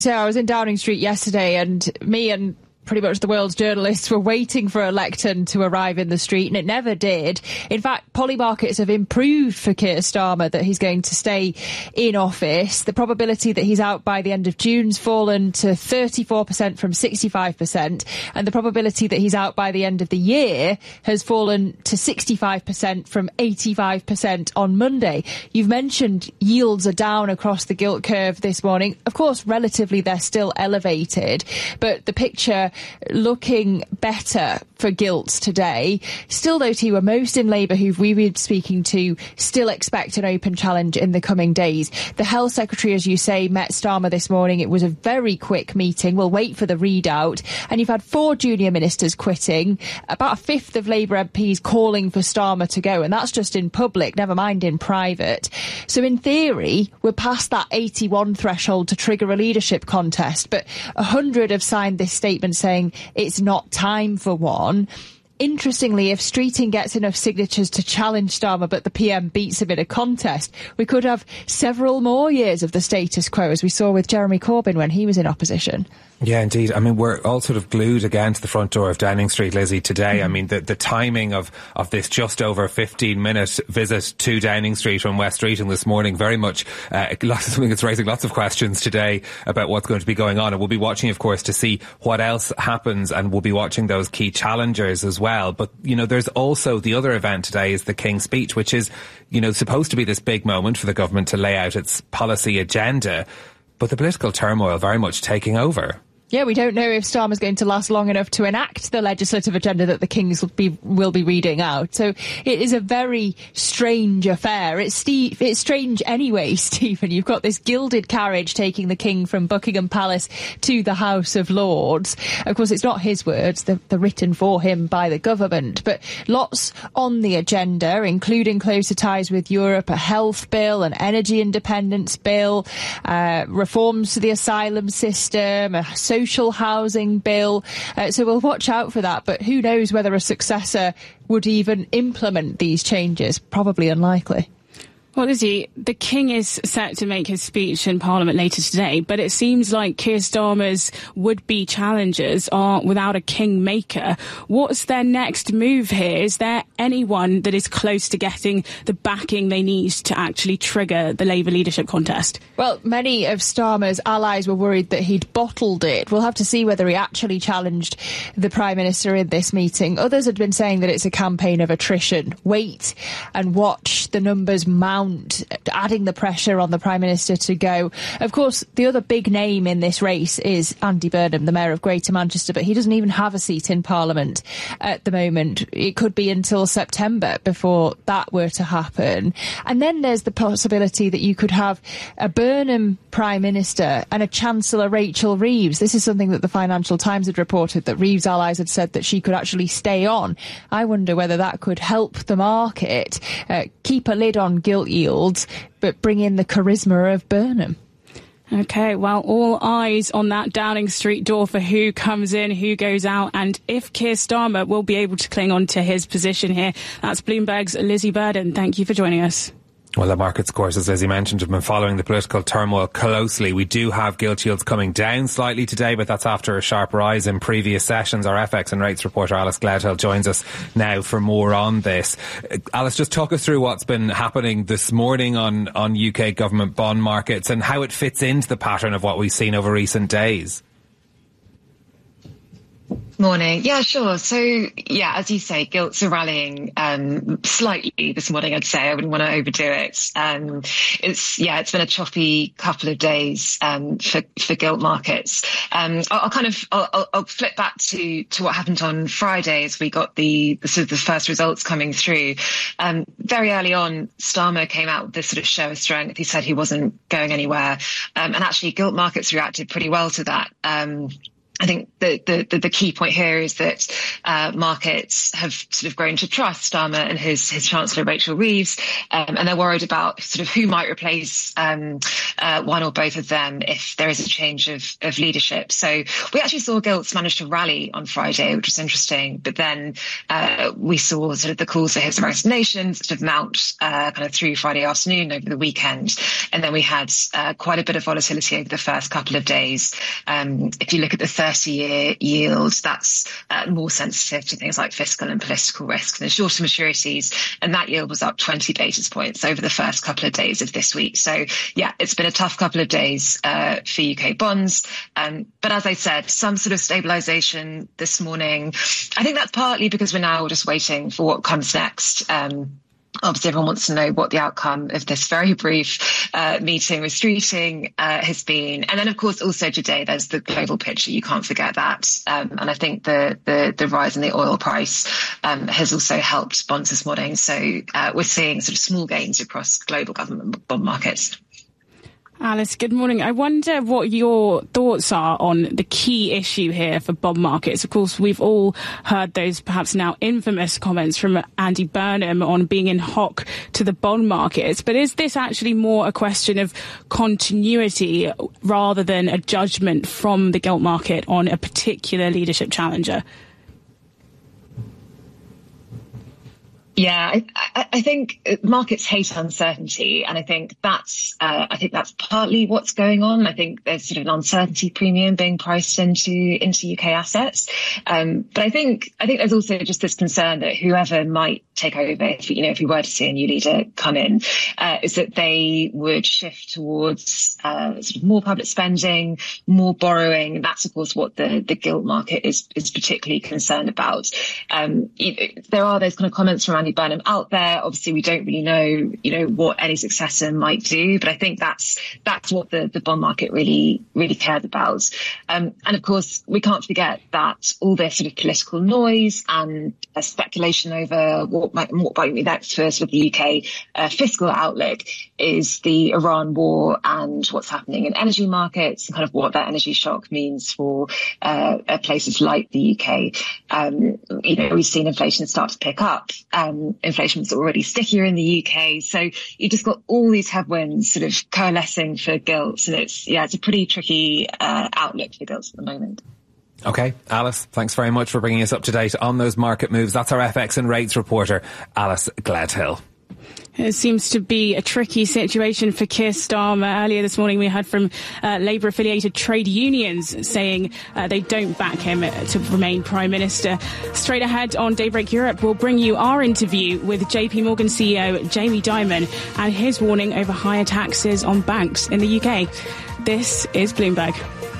So I was in Downing Street yesterday, and me and pretty much the world's journalists were waiting for a lectern to arrive in the street, and it never did. In fact, poly markets have improved for Keir Starmer that he's going to stay in office. The probability that he's out by the end of June's fallen to 34% from 65%, and the probability that he's out by the end of the year has fallen to 65% from 85% on Monday. You've mentioned yields are down across the gilt curve this morning. Of course, relatively they're still elevated, but the picture looking better for gilts today. Still, though, Tiwa, most in Labour who we've been speaking to still expect an open challenge in the coming days. The Health Secretary, as you say, met Starmer this morning. It was a very quick meeting. We'll wait for the readout. And you've had 4 junior ministers quitting, about a fifth of Labour MPs calling for Starmer to go. And that's just in public, never mind in private. So in theory, we're past that 81 threshold to trigger a leadership contest. But 100 have signed this statement saying it's not time for one. Interestingly, if Streeting gets enough signatures to challenge Starmer but the PM beats him in a contest, we could have several more years of the status quo, as we saw with Jeremy Corbyn when he was in opposition. Yeah, indeed. I mean, we're all sort of glued again to the front door of Downing Street, Lizzie, today. I mean, the timing of this just over 15-minute visit to Downing Street from West Streeting this morning, very much something that's raising lots of questions today about what's going to be going on. And we'll be watching, of course, to see what else happens, and we'll be watching those key challengers as well. But, you know, there's also the other event today is the King's Speech, which is, you know, supposed to be this big moment for the government to lay out its policy agenda. But the political turmoil very much taking over. Yeah, we don't know if Starmer's going to last long enough to enact the legislative agenda that the Kings will be reading out. So it is a very strange affair. It's strange anyway, Stephen. You've got this gilded carriage taking the King from Buckingham Palace to the House of Lords. Of course, it's not his words. They're written for him by the government. But lots on the agenda, including closer ties with Europe, a health bill, an energy independence bill, reforms to the asylum system, a social housing bill. So we'll watch out for that. But who knows whether a successor would even implement these changes? Probably unlikely. Well, Lizzie, the King is set to make his speech in Parliament later today, but it seems like Keir Starmer's would-be challengers are without a kingmaker. What's their next move here? Is there anyone that is close to getting the backing they need to actually trigger the Labour leadership contest? Well, many of Starmer's allies were worried that he'd bottled it. We'll have to see whether he actually challenged the Prime Minister in this meeting. Others had been saying that it's a campaign of attrition. Wait and watch the numbers mount, adding the pressure on the Prime Minister to go. Of course, the other big name in this race is Andy Burnham, the Mayor of Greater Manchester, but he doesn't even have a seat in Parliament at the moment. It could be until September before that were to happen. And then there's the possibility that you could have a Burnham Prime Minister and a Chancellor Rachel Reeves. This is something that the Financial Times had reported, that Reeves' allies had said that she could actually stay on. I wonder whether that could help the market keep a lid on gilt yields, but bring in the charisma of Burnham. OK, well, all eyes on that Downing Street door for who comes in, who goes out, and if Keir Starmer will be able to cling on to his position here. That's Bloomberg's Lizzie Burden. Thank you for joining us. Well, the markets, of course, as Lizzie mentioned, have been following the political turmoil closely. We do have gilt yields coming down slightly today, but that's after a sharp rise in previous sessions. Our FX and rates reporter Alice Gledhill joins us now for more on this. Alice, just talk us through what's been happening this morning on UK government bond markets and how it fits into the pattern of what we've seen over recent days. Morning. Yeah, sure. So, yeah, as you say, gilts are rallying slightly this morning, I'd say. I wouldn't want to overdo it. It's been a choppy couple of days for gilt markets. I'll flip back to what happened on Friday as we got the first results coming through. Very early on, Starmer came out with this sort of show of strength. He said he wasn't going anywhere. And actually, gilt markets reacted pretty well to that. I think the key point here is that markets have sort of grown to trust Starmer and his Chancellor Rachel Reeves, and they're worried about sort of who might replace one or both of them if there is a change of leadership. So we actually saw Gilts manage to rally on Friday, which was interesting, but then we saw sort of the calls for his resignation sort of mount kind of through Friday afternoon over the weekend, and then we had quite a bit of volatility over the first couple of days. If you look at the 30-year yield, that's more sensitive to things like fiscal and political risk than shorter maturities, and that yield was up 20 basis points over the first couple of days of this week. So yeah, it's been a tough couple of days for UK bonds, but as I said, some sort of stabilisation this morning. I think that's partly because we're now just waiting for what comes next. Obviously, everyone wants to know what the outcome of this very brief meeting with Streeting has been. And then, of course, also today, there's the global picture. You can't forget that. And I think the rise in the oil price has also helped bonds this morning. So we're seeing sort of small gains across global government bond markets. Alice, good morning. I wonder what your thoughts are on the key issue here for bond markets. Of course, we've all heard those perhaps now infamous comments from Andy Burnham on being in hock to the bond markets. But is this actually more a question of continuity rather than a judgment from the gilt market on a particular leadership challenger? Yeah, I think markets hate uncertainty, and I think that's partly what's going on. I think there's sort of an uncertainty premium being priced into UK assets, but I think there's also just this concern that whoever might take over, if we were to see a new leader come in, is that they would shift towards sort of more public spending, more borrowing. That's of course what the gilt market is particularly concerned about. There are those kind of comments from Andy Burnham out there. Obviously, we don't really know, what any successor might do, but I think that's what the bond market really cared about. And of course, we can't forget that all this sort of political noise and speculation over what might be next for sort of the UK fiscal outlook is the Iran war and what's happening in energy markets and kind of what that energy shock means for places like the UK. We've seen inflation start to pick up. Inflation was already stickier in the UK. So you just got all these headwinds sort of coalescing for gilts. And it's a pretty tricky outlook for gilts at the moment. Okay, Alice, thanks very much for bringing us up to date on those market moves. That's our FX and rates reporter, Alice Gledhill. It seems to be a tricky situation for Keir Starmer. Earlier this morning, we heard from Labour-affiliated trade unions saying they don't back him to remain Prime Minister. Straight ahead on Daybreak Europe, we'll bring you our interview with JP Morgan CEO Jamie Dimon and his warning over higher taxes on banks in the UK. This is Bloomberg.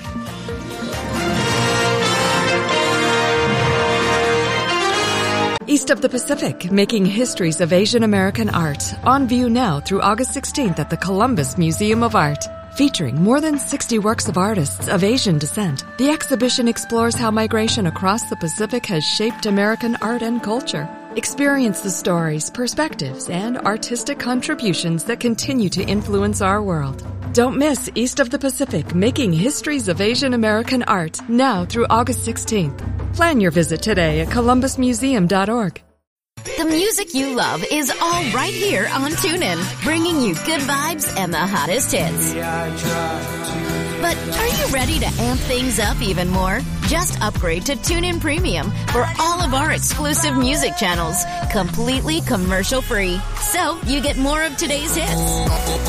East of the Pacific, making histories of Asian American art. On view now through August 16th at the Columbus Museum of Art. Featuring more than 60 works of artists of Asian descent, the exhibition explores how migration across the Pacific has shaped American art and culture. Experience the stories, perspectives, and artistic contributions that continue to influence our world. Don't miss East of the Pacific, making histories of Asian American art, now through August 16th. Plan your visit today at columbusmuseum.org. The music you love is all right here on TuneIn, bringing you good vibes and the hottest hits. But are you ready to amp things up even more? Just upgrade to TuneIn Premium for all of our exclusive music channels, completely commercial-free. So you get more of today's hits,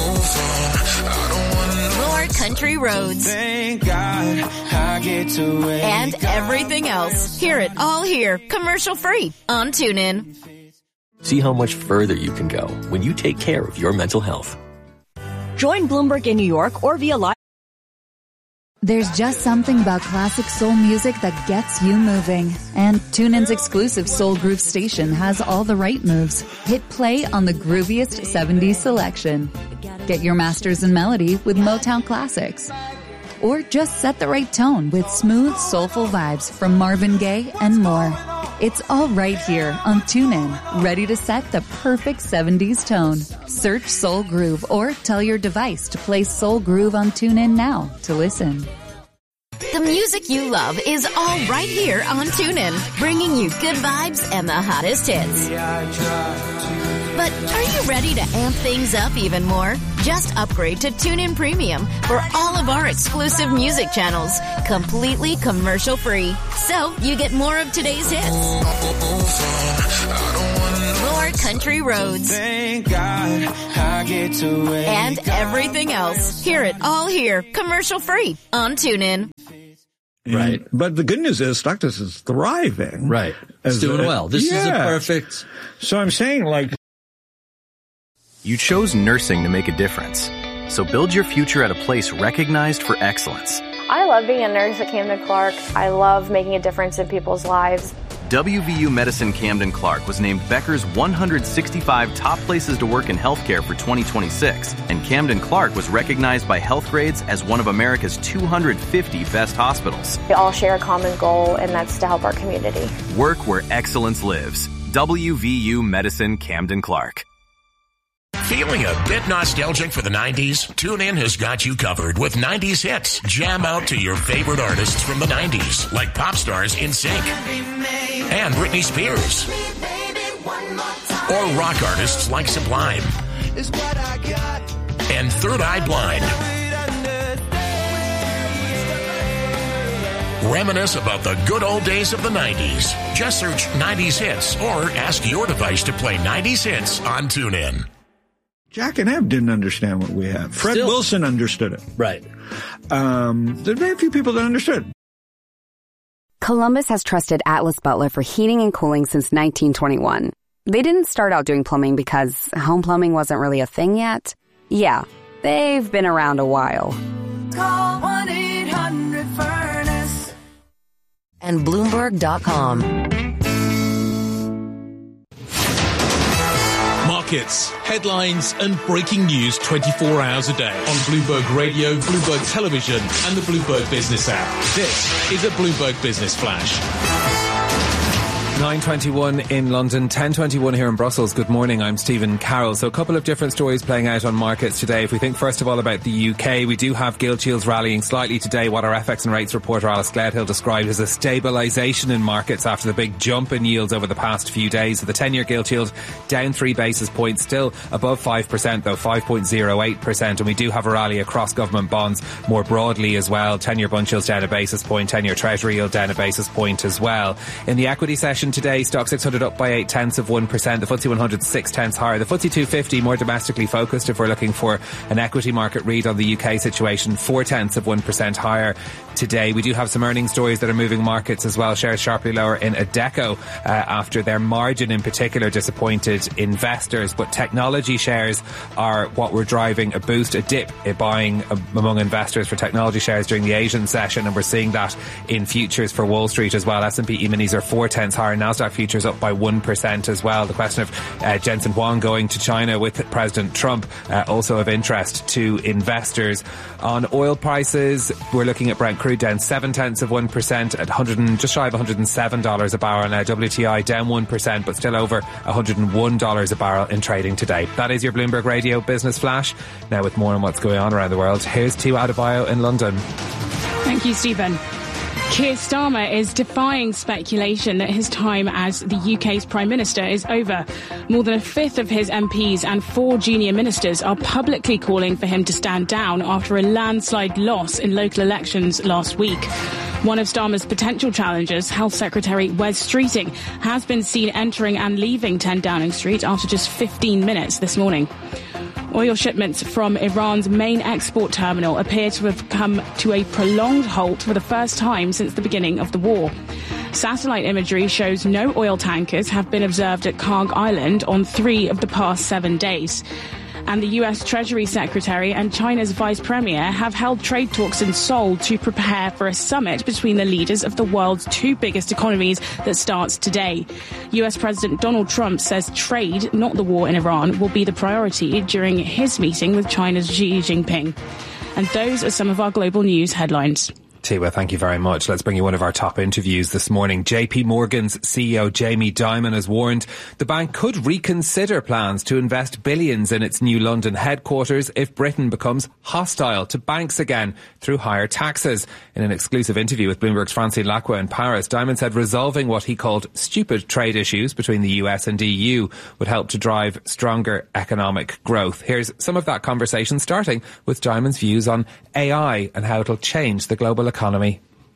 more country roads, thank God I get to and everything else. Hear it all here, commercial-free on TuneIn. See how much further you can go when you take care of your mental health. Join Bloomberg in New York or via live. There's just something about classic soul music that gets you moving. And TuneIn's exclusive Soul Groove station has all the right moves. Hit play on the grooviest 70s selection. Get your masters in melody with Motown classics. Or just set the right tone with smooth, soulful vibes from Marvin Gaye and more. It's all right here on TuneIn, ready to set the perfect 70s tone. Search Soul Groove or tell your device to play Soul Groove on TuneIn now to listen. The music you love is all right here on TuneIn, bringing you good vibes and the hottest hits. But are you ready to amp things up even more? Just upgrade to TuneIn Premium for all of our exclusive music channels, completely commercial-free. So you get more of today's hits, more country roads, and everything else. Hear it all here, commercial-free on TuneIn. Right. But the good news is Stockton is thriving. Right. It's doing well. This is a perfect. So I'm saying, like, you chose nursing to make a difference. So build your future at a place recognized for excellence. I love being a nurse at Camden Clark. I love making a difference in people's lives. WVU Medicine Camden Clark was named Becker's 165 top places to work in healthcare for 2026, and Camden Clark was recognized by Healthgrades as one of America's 250 best hospitals. We all share a common goal, and that's to help our community. Work where excellence lives. WVU Medicine Camden Clark. Feeling a bit nostalgic for the 90s? TuneIn has got you covered with 90s hits. Jam out to your favorite artists from the 90s, like pop stars NSYNC and Britney Spears. Or rock artists like Sublime and Third Eye Blind. Reminisce about the good old days of the 90s. Just search 90s hits or ask your device to play 90s hits on TuneIn. Jack and Ev didn't understand what we have. Fred Wilson understood it. Right. There are very few people that understood. Columbus has trusted Atlas Butler for heating and cooling since 1921. They didn't start out doing plumbing because home plumbing wasn't really a thing yet. Yeah, they've been around a while. Call 1-800-FURNACE. And Bloomberg.com. Markets, headlines, and breaking news 24 hours a day on Bloomberg Radio, Bloomberg Television, and the Bloomberg Business app. This is a Bloomberg Business Flash. 9:21 in London, 10:21 here in Brussels. Good morning, I'm Stephen Carroll. So a couple of different stories playing out on markets today. If we think first of all about the UK, we do have gilt yields rallying slightly today. What our FX and rates reporter Alice Gledhill described as a stabilisation in markets after the big jump in yields over the past few days. So the 10-year gilt yield down 3 basis points, still above 5% though, 5.08%. And we do have a rally across government bonds more broadly as well. 10-year bund yields down a basis point, 10-year treasury yield down a basis point as well. In the equity session today, Stock 600 up by 0.8%. The FTSE 100 6/10 higher. The FTSE 250 more domestically focused if we're looking for an equity market read on the UK situation, 0.4% higher today. We do have some earnings stories that are moving markets as well. Shares sharply lower in Adecco after their margin in particular disappointed investors, but technology shares are what were driving a boost, a dip in buying among investors for technology shares during the Asian session, and we're seeing that in futures for Wall Street as well. S&P E-minis are 0.4 higher. Nasdaq futures up by 1% as well. The question of Jensen Huang going to China with President Trump also of interest to investors. On oil prices, we're looking at Brent crude down 0.7% at just shy of $107 a barrel. Now WTI down 1%, but still over $101 a barrel in trading today. That is your Bloomberg Radio Business Flash. Now with more on what's going on around the world, here's Tiu Adebayo in London. Thank you, Stephen. Keir Starmer is defying speculation that his time as the UK's Prime Minister is over. More than a fifth of his MPs and 4 junior ministers are publicly calling for him to stand down after a landslide loss in local elections last week. One of Starmer's potential challengers, Health Secretary Wes Streeting, has been seen entering and leaving 10 Downing Street after just 15 minutes this morning. Oil shipments from Iran's main export terminal appear to have come to a prolonged halt for the first time since the beginning of the war. Satellite imagery shows no oil tankers have been observed at Karg Island on 3 of the past 7 days. And the US Treasury Secretary and China's Vice Premier have held trade talks in Seoul to prepare for a summit between the leaders of the world's 2 biggest economies that starts today. US President Donald Trump says trade, not the war in Iran, will be the priority during his meeting with China's Xi Jinping. And those are some of our global news headlines. Tiwa, thank you very much. Let's bring you one of our top interviews this morning. JP Morgan's CEO Jamie Dimon has warned the bank could reconsider plans to invest billions in its new London headquarters if Britain becomes hostile to banks again through higher taxes. In an exclusive interview with Bloomberg's Francine Lacqua in Paris, Dimon said resolving what he called stupid trade issues between the US and EU would help to drive stronger economic growth. Here's some of that conversation, starting with Dimon's views on AI and how it'll change the global economy.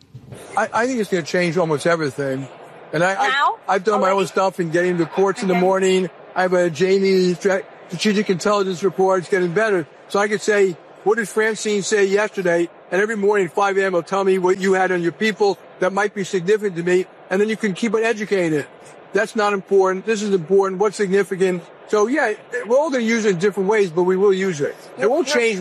I think it's going to change almost everything. And I've done my own stuff in getting to courts in the morning. I have a Jamie strategic intelligence report. It's getting better. So I could say, what did Francine say yesterday? And every morning at 5 a.m. will tell me what you had on your people that might be significant to me. And then you can keep it educated. That's not important. This is important. What's significant? So yeah, we're all going to use it in different ways, but we will use it. It won't change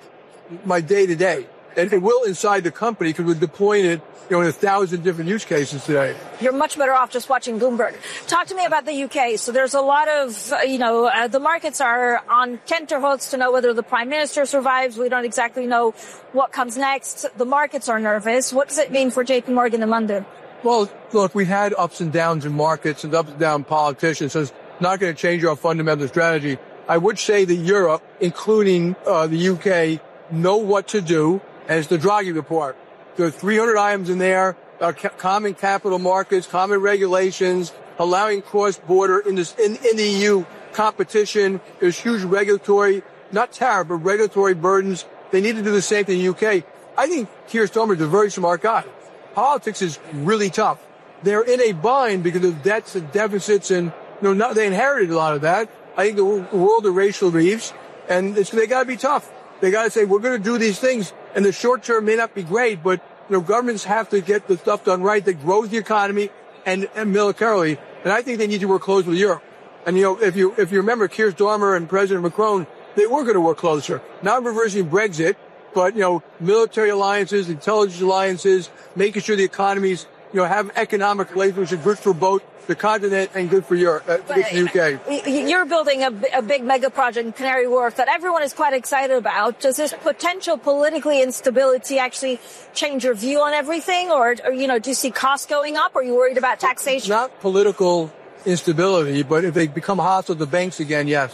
my day to day. And it will inside the company because we're deploying it, in 1,000 different use cases today. You're much better off just watching Bloomberg. Talk to me about the UK. So there's a lot of, the markets are on tenterhooks to know whether the Prime Minister survives. We don't exactly know what comes next. The markets are nervous. What does it mean for JP Morgan in London? Well, look, we had ups and downs in markets and ups and downs in politicians, so it's not going to change our fundamental strategy. I would say that Europe, including the UK, know what to do. And it's the Draghi report. There are 300 items in there, common capital markets, common regulations, allowing cross-border in the EU competition. There's huge regulatory, not tariff, but regulatory burdens. They need to do the same thing in the UK. I think Keir Starmer is a very smart guy. Politics is really tough. They're in a bind because of debts and deficits and, they inherited a lot of that. I think the world of Rachel Reeves, and they got to be tough. They got to say, we're going to do these things. And the short term may not be great, but, governments have to get the stuff done right that grows the economy and militarily. And I think they need to work close with Europe. And, if you remember Keir Starmer and President Macron, they were going to work closer. Not reversing Brexit, but, military alliances, intelligence alliances, making sure the economies, have economic relations which are good for both the continent and good for Europe, good for the UK. You're building a big mega project in Canary Wharf that everyone is quite excited about. Does this potential political instability actually change your view on everything? Or do you see costs going up? Or are you worried about taxation? Not political instability, but if they become hostile to banks again, yes.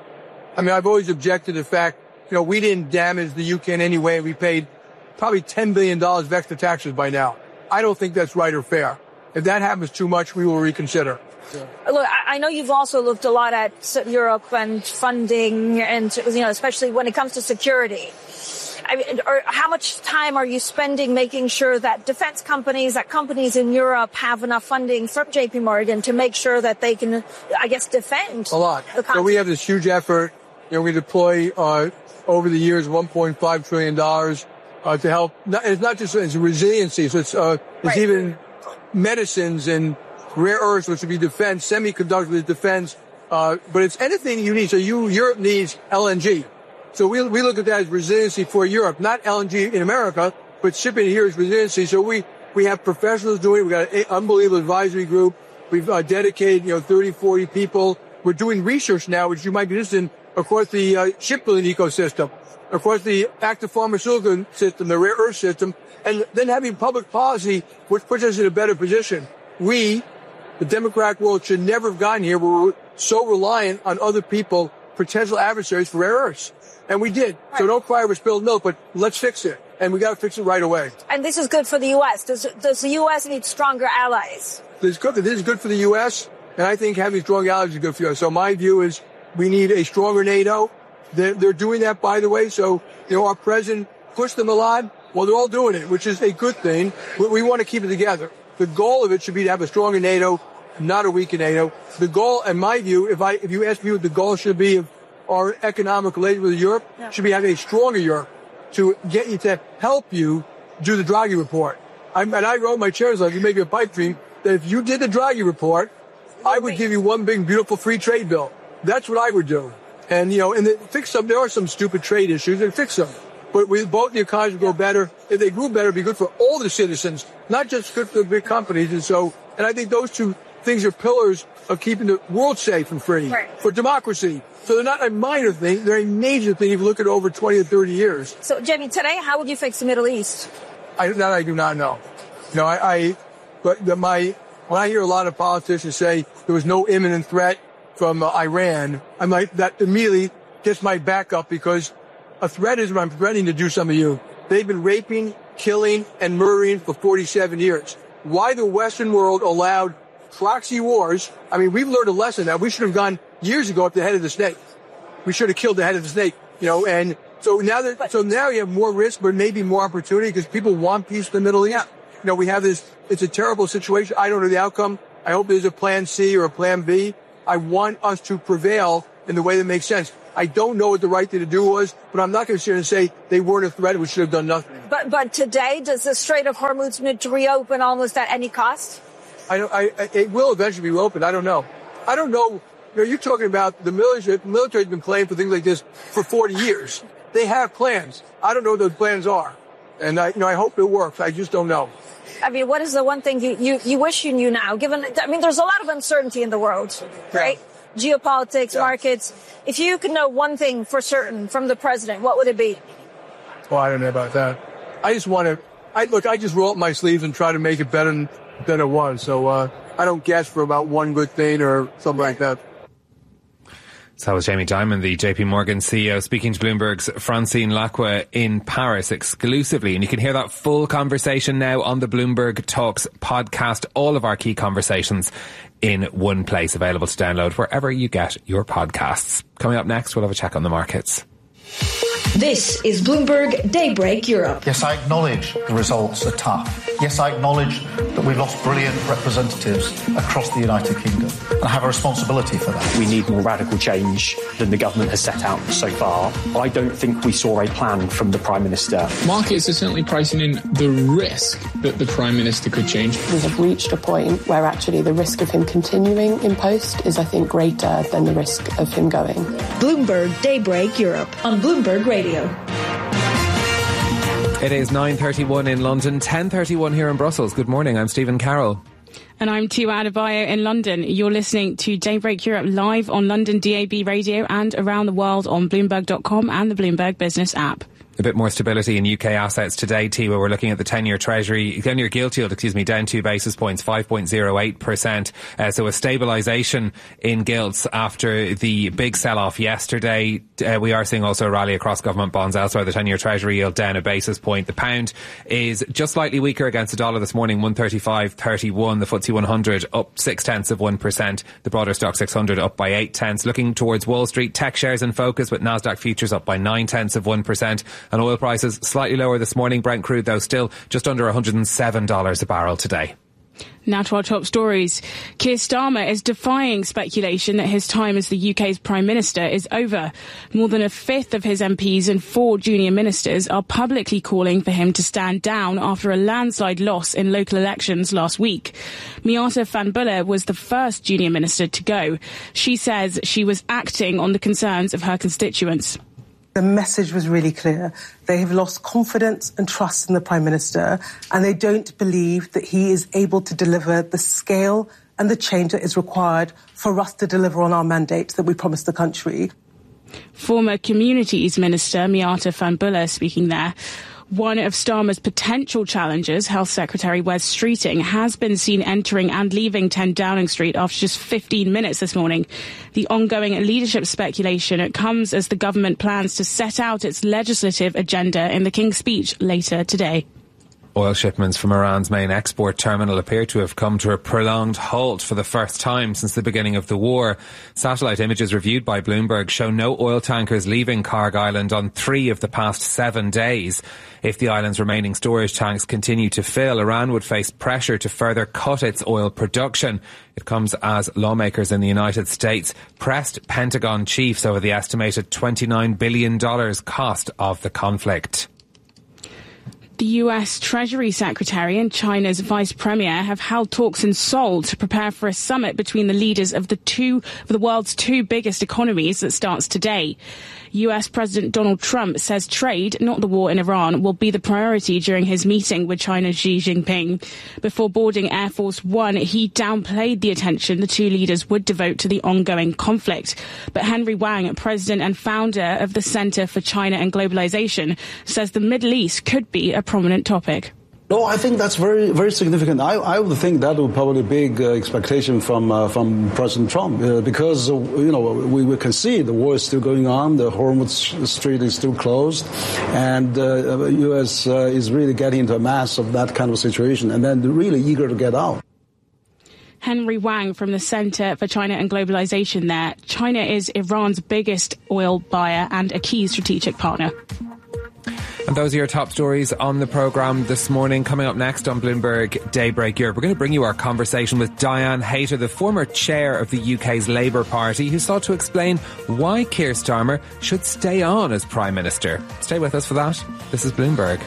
I mean, I've always objected to the fact, we didn't damage the UK in any way. We paid probably $10 billion of extra taxes by now. I don't think that's right or fair. If that happens too much, we will reconsider. Yeah. Look, I know you've also looked a lot at Europe and funding and, especially when it comes to security. I mean, how much time are you spending making sure that defense companies, that companies in Europe have enough funding from JP Morgan to make sure that they can, defend? A lot. So we have this huge effort. We deploy, over the years, $1.5 trillion, to help. It's not just, it's resiliency. So it's even medicines and rare earths, which would be defense, semiconductors, defense, but it's anything you need. So Europe needs LNG. So we look at that as resiliency for Europe, not LNG in America, but shipping here is resiliency. So we have professionals doing it. We've got an unbelievable advisory group. We've dedicated, 30, 40 people. We're doing research now, which you might be interested in, across the shipbuilding ecosystem, across the active pharmaceutical system, the rare earth system, and then having public policy, which puts us in a better position. We, the democratic world, should never have gotten here where we're so reliant on other people, potential adversaries for rare earths. And we did. Right. So don't cry over spilled milk, but let's fix it. And we got to fix it right away. And this is good for the U.S. Does the U.S. need stronger allies? This is good for the U.S., and I think having strong allies is good for us. So my view is we need a stronger NATO. They're doing that, by the way. So, our president pushed them a lot. Well, they're all doing it, which is a good thing. We want to keep it together. The goal of it should be to have a stronger NATO, not a weaker NATO. The goal, in my view, if you ask me what the goal should be of our economic relations with Europe, should be having a stronger Europe to get you to help you do the Draghi report. And I wrote my chair's letter, maybe a pipe dream, that if you did the Draghi report, I would give you one big, beautiful free trade bill. That's what I would do. And, fix them. There are some stupid trade issues, and fix them. But both the economies would go better. If they grew better, it'd be good for all the citizens, not just good for the big companies. And I think those two things are pillars of keeping the world safe and free for democracy. So they're not a minor thing. They're a major thing if you look at over 20 or 30 years. So, Jamie, today, how would you fix the Middle East? I do not know. When I hear a lot of politicians say there was no imminent threat from Iran, I'm like, that immediately gets my back up, because a threat is when I'm threatening to do something to you. They've been raping, killing, and murdering for 47 years. Why the Western world allowed proxy wars? I mean, we've learned a lesson that we should have gone years ago at the head of the snake. We should have killed the head of the snake, and so now you have more risk, but maybe more opportunity, because people want peace in the Middle East. We have this, it's a terrible situation. I don't know the outcome. I hope there's a plan C or a plan B. I want us to prevail in the way that makes sense. I don't know what the right thing to do was, but I'm not going to sit here and say they weren't a threat. We should have done nothing. But today, does the Strait of Hormuz need to reopen almost at any cost? It will eventually be reopened. I don't know. You're talking about the military. The military's been planning for things like this for 40 years. They have plans. I don't know what those plans are. And I hope it works. I just don't know. I mean, what is the one thing you wish you knew now? There's a lot of uncertainty in the world, right? Yeah. Geopolitics, markets. If you could know one thing for certain from the president, what would it be? Well, I don't know about that. I just want to, I just roll up my sleeves and try to make it better than it was. So, I don't guess for about one good thing or something like that. So that was Jamie Dimon, the JP Morgan CEO, speaking to Bloomberg's Francine Lacqua in Paris exclusively. And you can hear that full conversation now on the Bloomberg Talks podcast. All of our key conversations in one place, available to download wherever you get your podcasts. Coming up next, we'll have a check on the markets. This is Bloomberg Daybreak Europe. Yes, I acknowledge the results are tough. Yes, I acknowledge that we've lost brilliant representatives across the United Kingdom. And I have a responsibility for that. We need more radical change than the government has set out so far. I don't think we saw a plan from the Prime Minister. Markets are certainly pricing in the risk that the Prime Minister could change. We have reached a point where actually the risk of him continuing in post is, I think, greater than the risk of him going. Bloomberg Daybreak Europe on Bloomberg Radio. It is 9:31 in London, 10:31 here in Brussels. Good morning, I'm Stephen Carroll. And I'm Tua Adebayo in London. You're listening to Daybreak Europe live on London DAB radio and around the world on Bloomberg.com and the Bloomberg Business app. A bit more stability in UK assets today, T, where we're looking at the 10-year gilt yield, down 2 basis points, 5.08%. So a stabilisation in gilts after the big sell-off yesterday. We are seeing also a rally across government bonds elsewhere. The 10-year Treasury yield down a basis point. The pound is just slightly weaker against the dollar this morning, 135.31. The FTSE 100 up 0.6%. The broader Stock 600 up by 0.8. Looking towards Wall Street, tech shares in focus, with Nasdaq futures up by 0.9%. And oil prices slightly lower this morning. Brent crude, though, still just under $107 a barrel today. Now to our top stories. Keir Starmer is defying speculation that his time as the UK's Prime Minister is over. More than a fifth of his MPs and 4 junior ministers are publicly calling for him to stand down after a landslide loss in local elections last week. Miata Van Buller was the first junior minister to go. She says she was acting on the concerns of her constituents. The message was really clear. They have lost confidence and trust in the Prime Minister, and they don't believe that he is able to deliver the scale and the change that is required for us to deliver on our mandate that we promised the country. Former Communities Minister Miata Van Buller speaking there. One of Starmer's potential challengers, Health Secretary Wes Streeting, has been seen entering and leaving 10 Downing Street after just 15 minutes this morning. The ongoing leadership speculation comes as the government plans to set out its legislative agenda in the King's Speech later today. Oil shipments from Iran's main export terminal appear to have come to a prolonged halt for the first time since the beginning of the war. Satellite images reviewed by Bloomberg show no oil tankers leaving Karg Island on 3 of the past 7 days. If the island's remaining storage tanks continue to fill, Iran would face pressure to further cut its oil production. It comes as lawmakers in the United States pressed Pentagon chiefs over the estimated $29 billion cost of the conflict. The US Treasury Secretary and China's Vice Premier have held talks in Seoul to prepare for a summit between the leaders of the world's 2 biggest economies that starts today. US President Donald Trump says trade, not the war in Iran, will be the priority during his meeting with China's Xi Jinping. Before boarding Air Force One, he downplayed the attention the 2 leaders would devote to the ongoing conflict. But Henry Wang, president and founder of the Center for China and Globalization, says the Middle East could be a prominent topic. No, I think that's very, very significant. I would think that would probably be a big expectation from President Trump because, we can see the war is still going on. The Hormuz Strait is still closed. And U.S. is really getting into a mess of that kind of situation and then really eager to get out. Henry Wang from the Center for China and Globalization there. China is Iran's biggest oil buyer and a key strategic partner. And those are your top stories on the programme this morning. Coming up next on Bloomberg Daybreak Europe, we're going to bring you our conversation with Diane Hayter, the former chair of the UK's Labour Party, who sought to explain why Keir Starmer should stay on as Prime Minister. Stay with us for that. This is Bloomberg.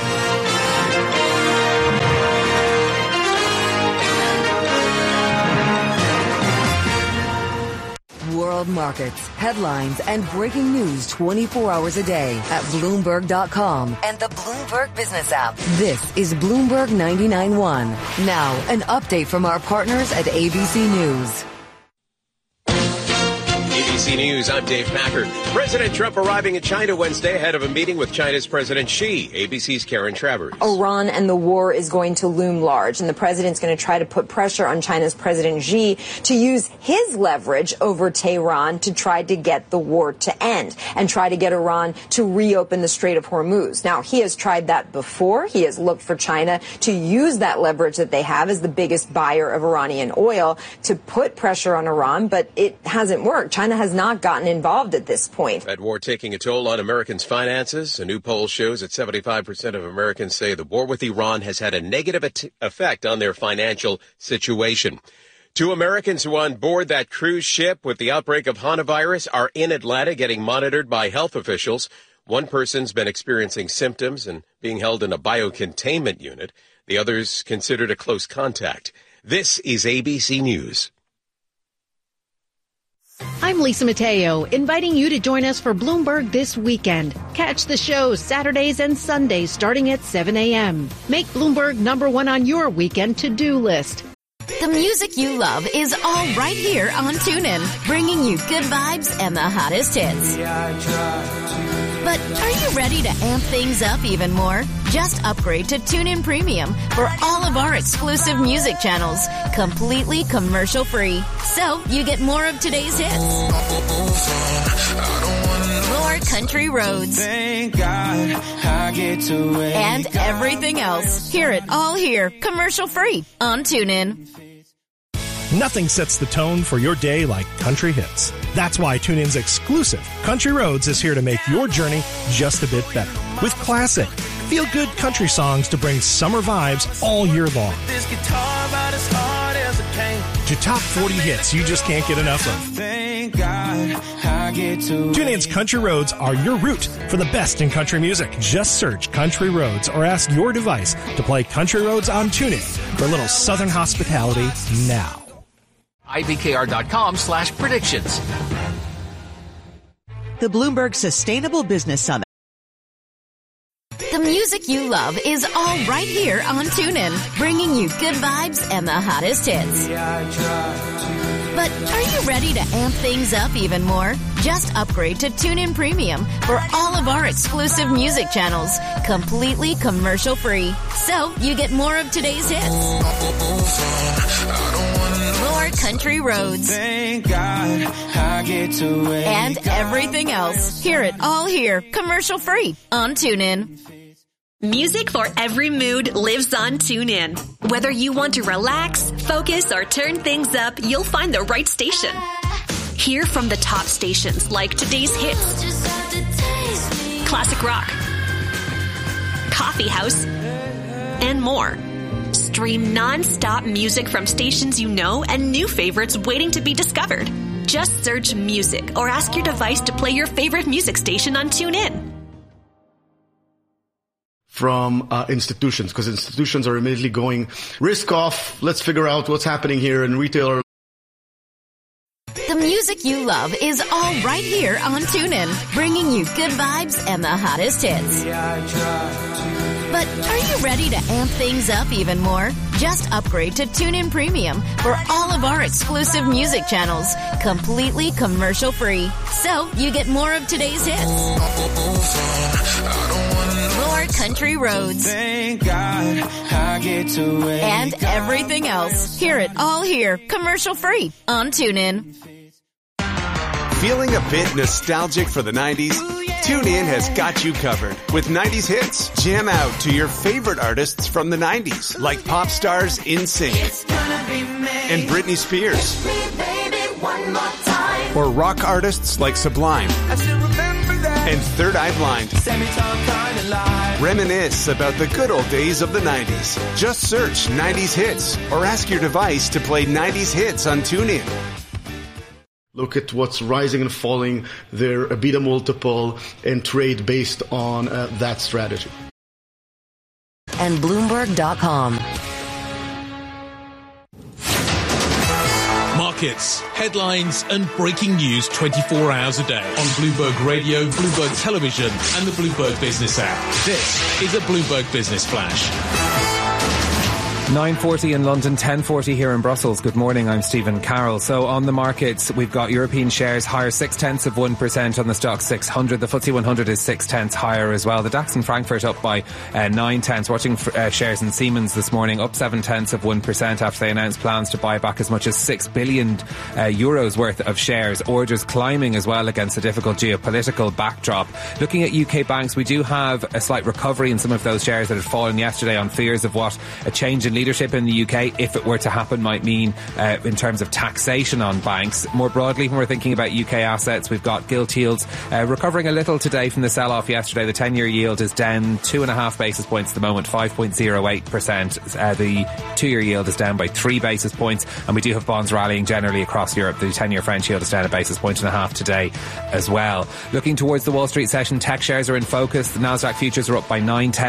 World markets, headlines, and breaking news 24 hours a day at Bloomberg.com and the Bloomberg Business app. This is Bloomberg 99.1. Now, an update from our partners at ABC News. ABC News, I'm Dave Packer. President Trump arriving in China Wednesday ahead of a meeting with China's President Xi. ABC's Karen Travers. Iran and the war is going to loom large, and the president's going to try to put pressure on China's President Xi to use his leverage over Tehran to try to get the war to end and try to get Iran to reopen the Strait of Hormuz. Now, he has tried that before. He has looked for China to use that leverage that they have as the biggest buyer of Iranian oil to put pressure on Iran, but it hasn't worked. China has not gotten involved at this point. That war taking a toll on Americans' finances. A new poll shows that 75% of Americans say the war with Iran has had a negative effect on their financial situation. 2 Americans who on board that cruise ship with the outbreak of Hanavirus are in Atlanta getting monitored by health officials. One person's been experiencing symptoms and being held in a biocontainment unit. The other's considered a close contact. This is ABC News. I'm Lisa Mateo, inviting you to join us for Bloomberg This Weekend. Catch the show Saturdays and Sundays starting at 7 a.m. Make Bloomberg #1 on your weekend to-do list. The music you love is all right here on TuneIn, bringing you good vibes and the hottest hits. But are you ready to amp things up even more? Just upgrade to TuneIn Premium for all of our exclusive music channels, completely commercial-free. So you get more of today's hits, more country roads, and everything else. Hear it all here, commercial-free on TuneIn. Nothing sets the tone for your day like country hits. That's why TuneIn's exclusive Country Roads is here to make your journey just a bit better. With classic, feel-good country songs to bring summer vibes all year long. To top 40 hits you just can't get enough of. TuneIn's Country Roads are your route for the best in country music. Just search Country Roads or ask your device to play Country Roads on TuneIn for a little southern hospitality now. IBKR.com/predictions. The Bloomberg Sustainable Business Summit. The music you love is all right here on TuneIn, bringing you good vibes and the hottest hits. But are you ready to amp things up even more? Just upgrade to TuneIn Premium for all of our exclusive music channels, completely commercial-free. So you get more of today's hits, more country roads, and everything else. Hear it all here, commercial-free on TuneIn. Music for every mood lives on TuneIn. Whether you want to relax, focus, or turn things up, you'll find the right station. Hear from the top stations like today's hits, classic rock, coffee house, and more. Stream non-stop music from stations you know and new favorites waiting to be discovered. Just search music or ask your device to play your favorite music station on TuneIn. From institutions, because institutions are immediately going risk off. Let's figure out what's happening here in retail. The music you love is all right here on TuneIn, bringing you good vibes and the hottest hits. But are you ready to amp things up even more? Just upgrade to TuneIn Premium for all of our exclusive music channels, completely commercial-free. So you get more of today's hits, More country roads. Thank God I get to wake And everything else. Hear it all here, commercial free on TuneIn. Feeling a bit nostalgic for the 90s? TuneIn has got you covered with 90s hits. Jam out to your favorite artists from the 90s, like pop stars NSYNC and Britney Spears. Or rock artists like Sublime and Third Eye Blind. Reminisce about the good old days of the 90s. Just search 90s hits or ask your device to play 90s hits on TuneIn. Look at what's rising and falling, their beta multiple, and trade based on that strategy. And Bloomberg.com. Markets, headlines and breaking news 24 hours a day on Bloomberg Radio, Bloomberg Television and the Bloomberg Business app. This is a Bloomberg Business Flash. 9:40 in London, 10:40 here in Brussels. Good morning, I'm Stephen Carroll. So on the markets, we've got European shares higher 0.6% on the Stoxx 600. The FTSE 100 is 0.6 higher as well. The DAX in Frankfurt up by 0.9. Watching shares in Siemens this morning up 0.7% after they announced plans to buy back as much as 6 billion euros worth of shares. Orders climbing as well against a difficult geopolitical backdrop. Looking at UK banks, we do have a slight recovery in some of those shares that had fallen yesterday on fears of what a change in leadership in the UK, if it were to happen, might mean in terms of taxation on banks. More broadly, when we're thinking about UK assets, we've got gilt yields recovering a little today from the sell-off yesterday. The 10-year yield is down 2.5 basis points at the moment, 5.08%. The 2-year yield is down by 3 basis points, and we do have bonds rallying generally across Europe. The 10-year French yield is down 1.5 basis points today as well. Looking towards the Wall Street session, tech shares are in focus. The Nasdaq futures are up by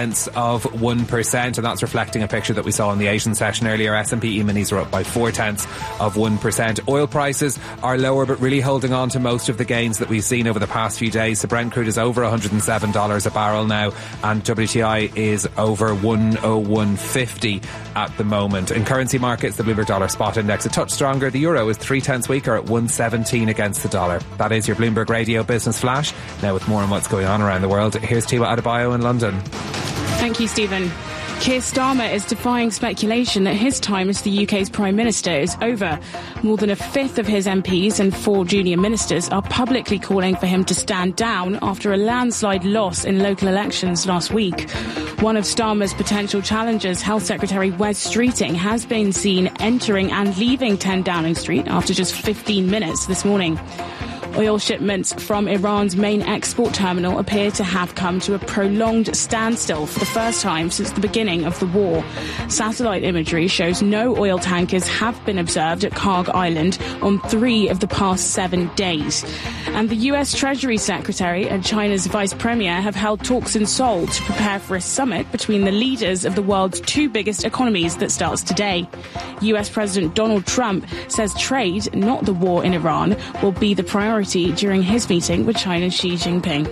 0.9%, and that's reflecting a picture that we saw in the Asian session earlier. S&P E-minis are up by 0.4%. Oil prices are lower, but really holding on to most of the gains that we've seen over the past few days. The Brent crude is over $107 a barrel now, and WTI is over 101.50 at the moment. In currency markets, the Bloomberg Dollar Spot Index a touch stronger. The euro is 0.3 weaker at 117 against the dollar. That is your Bloomberg Radio Business Flash. Now with more on what's going on around the world, here's Tiwa Adebayo in London. Thank you, Stephen. Keir Starmer is defying speculation that his time as the UK's Prime Minister is over. More than a fifth of his MPs and 4 junior ministers are publicly calling for him to stand down after a landslide loss in local elections last week. One of Starmer's potential challengers, Health Secretary Wes Streeting, has been seen entering and leaving 10 Downing Street after just 15 minutes this morning. Oil shipments from Iran's main export terminal appear to have come to a prolonged standstill for the first time since the beginning of the war. Satellite imagery shows no oil tankers have been observed at Karg Island on 3 of the past 7 days. And the US Treasury Secretary and China's Vice Premier have held talks in Seoul to prepare for a summit between the leaders of the world's 2 biggest economies that starts today. US President Donald Trump says trade, not the war in Iran, will be the priority during his meeting with China's Xi Jinping.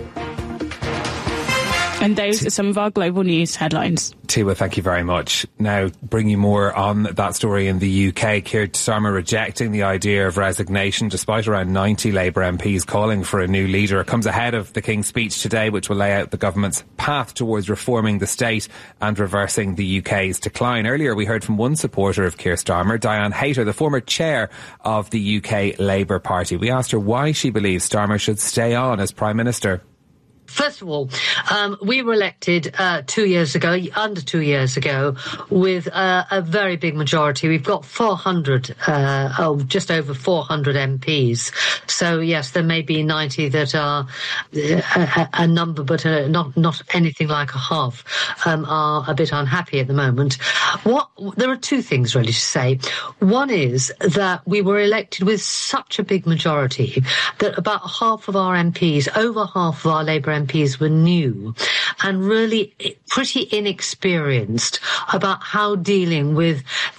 And those are some of our global news headlines. Tiwa, thank you very much. Now, bringing more on that story in the UK, Keir Starmer rejecting the idea of resignation despite around 90 Labour MPs calling for a new leader. It comes ahead of the King's speech today, which will lay out the government's path towards reforming the state and reversing the UK's decline. Earlier, we heard from one supporter of Keir Starmer, Diane Hayter, the former chair of the UK Labour Party. We asked her why she believes Starmer should stay on as Prime Minister. First of all, we were elected under 2 years ago, with a very big majority. We've got 400, just over 400 MPs. So, yes, there may be 90 that are a number, but not anything like a half, are a bit unhappy at the moment. There are 2 things really to say. One is that we were elected with such a big majority that about half of our MPs, over half of our Labour MPs were new and really pretty inexperienced about how dealing with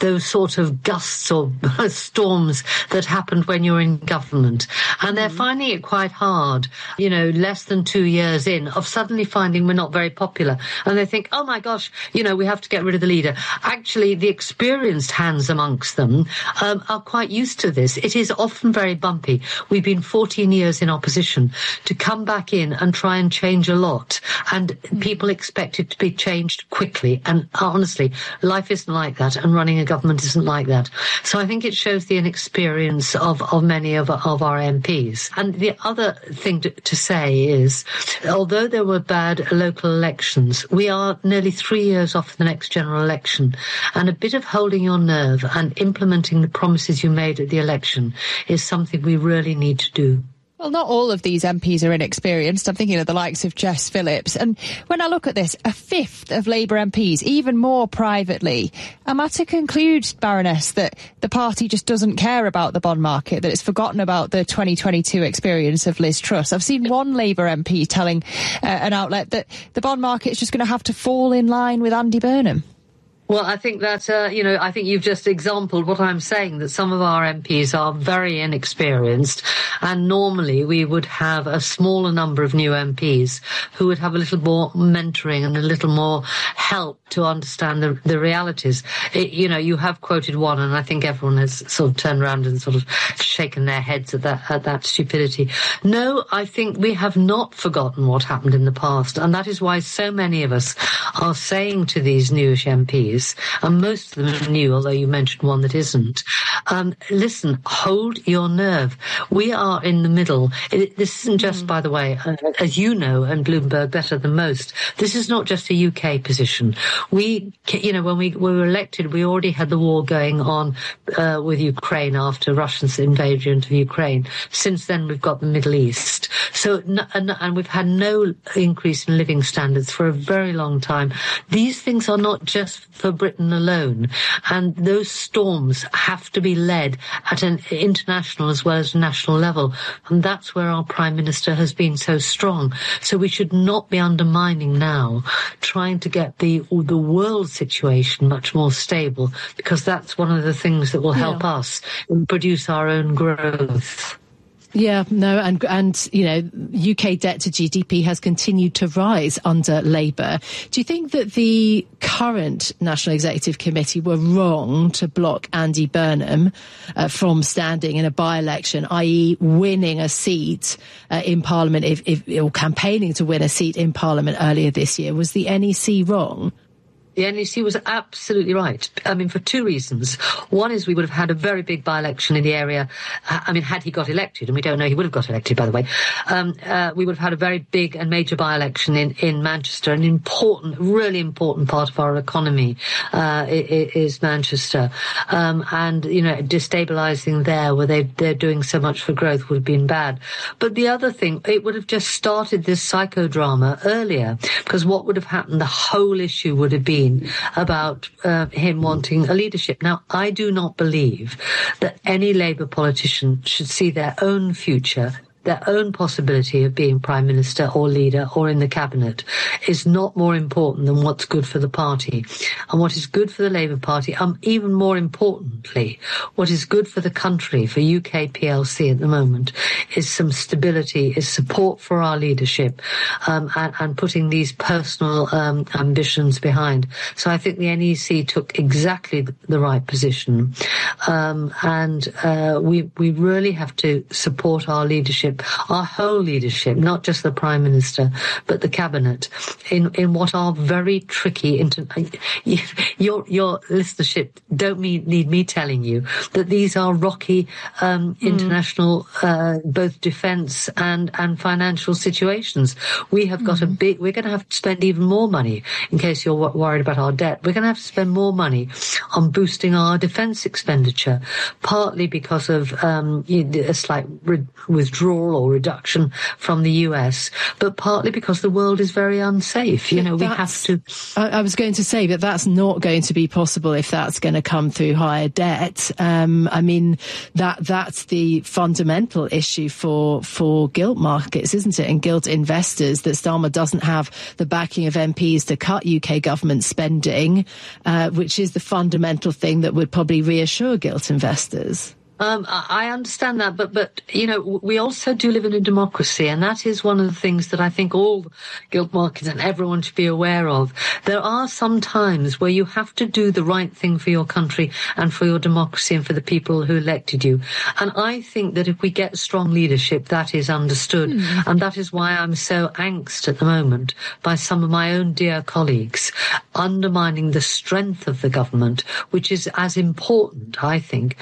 those sort of gusts or storms that happened when you're in government. And they're finding it quite hard, less than 2 years in, of suddenly finding we're not very popular. And they think, oh my gosh, we have to get rid of the leader. Actually, the experienced hands amongst them are quite used to this. It is often very bumpy. We've been 14 years in opposition. To come back in and try and change a lot, and people expect it to be changed quickly. And honestly, life isn't like that, and running a government isn't like that. So I think it shows the inexperience of many of our MPs. And the other thing to say is, although there were bad local elections, we are nearly 3 years off the next general election, and a bit of holding your nerve and implementing the promises you made at the election is something we really need to do. Well, not all of these MPs are inexperienced. I'm thinking of the likes of Jess Phillips. And when I look at this, a fifth of Labour MPs, even more privately, am I to conclude, Baroness, that the party just doesn't care about the bond market, that it's forgotten about the 2022 experience of Liz Truss? I've seen one Labour MP telling an outlet that the bond market is just going to have to fall in line with Andy Burnham. Well, I think that, I think you've just exampled what I'm saying, that some of our MPs are very inexperienced, and normally we would have a smaller number of new MPs who would have a little more mentoring and a little more help to understand the realities. You have quoted one, and I think everyone has sort of turned around and sort of shaken their heads at that stupidity. No, I think we have not forgotten what happened in the past, and that is why so many of us are saying to these newish MPs, and most of them are new, although you mentioned one that isn't, listen, hold your nerve. We are in the middle. This isn't just, by the way, as you know, and Bloomberg better than most, this is not just a UK position. When we were elected, we already had the war going on with Ukraine after Russia's invasion of Ukraine. Since then, we've got the Middle East. So, and we've had no increase in living standards for a very long time. These things are not just for Britain alone, and those storms have to be led at an international as well as national level, and that's where our Prime Minister has been so strong. So we should not be undermining now, trying to get the world situation much more stable, because that's one of the things that will help us produce our own growth. Yeah, no, and UK debt to GDP has continued to rise under Labour. Do you think that the current National Executive Committee were wrong to block Andy Burnham from standing in a by-election, i.e. winning a seat in Parliament, or campaigning to win a seat in Parliament earlier this year? Was the NEC wrong? The NEC was absolutely right. I mean, for two reasons. One is we would have had a very big by-election in the area. I mean, had he got elected, and we don't know he would have got elected, by the way, we would have had a very big and major by-election in Manchester. An important, really important part of our economy is Manchester. And, destabilising there, where they're doing so much for growth, would have been bad. But the other thing, it would have just started this psychodrama earlier, because what would have happened, the whole issue would have been about him wanting a leadership. Now, I do not believe that any Labour politician should see their own future, their own possibility of being Prime Minister or leader or in the Cabinet is not more important than what's good for the party. And what is good for the Labour Party, even more importantly, what is good for the country, for UK PLC at the moment, is some stability, is support for our leadership, and putting these personal ambitions behind. So I think the NEC took exactly the right position. We really have to support our leadership, our whole leadership, not just the Prime Minister, but the Cabinet, in what are very tricky. Your listenership don't need me telling you that these are rocky international, both defence and financial situations. We have got we're going to have to spend even more money, in case you're worried about our debt. We're going to have to spend more money on boosting our defence expenditure, partly because of a slight withdrawal withdrawal or reduction from the US, but partly because the world is very unsafe. You know, we have to... I was going to say that that's not going to be possible if that's going to come through higher debt. I mean, that's the fundamental issue for gilt markets, isn't it? And gilt investors, that Starmer doesn't have the backing of MPs to cut UK government spending, which is the fundamental thing that would probably reassure gilt investors. I understand that, but you know, we also do live in a democracy, and that is one of the things that I think all gilt markets and everyone should be aware of. There are some times where you have to do the right thing for your country and for your democracy and for the people who elected you. And I think that if we get strong leadership, that is understood. And that is why I'm so angst at the moment by some of my own dear colleagues undermining the strength of the government, which is as important, I think,